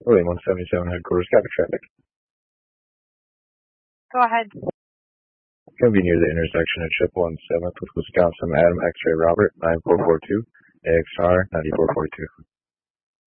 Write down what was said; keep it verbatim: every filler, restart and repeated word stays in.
William one seventy-seven headquarters, traffic traffic. Go ahead. Gonna be near the intersection of Triple and seventh with Wisconsin Adam X-ray Robert nine four four two, A X R ninety-four forty-two.